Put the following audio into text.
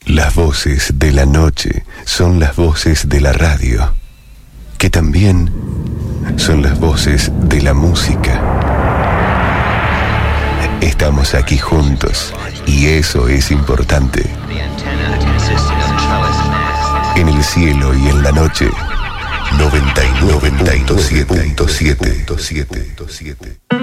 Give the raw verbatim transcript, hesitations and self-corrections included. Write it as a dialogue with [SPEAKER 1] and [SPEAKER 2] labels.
[SPEAKER 1] Las voces de la noche son las voces de la radio, que también son las voces de la música. Estamos aquí juntos y eso es importante. En el cielo y en la noche, noventa y nueve punto siete.